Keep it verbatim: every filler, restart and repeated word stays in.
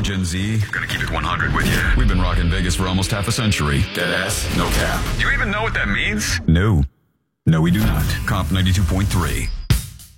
Gen Z. Gonna keep it one hundred with you. We've been rocking Vegas for almost half a century. Deadass, no cap. Do you even know what that means? No. No, we do not. Comp ninety-two point three.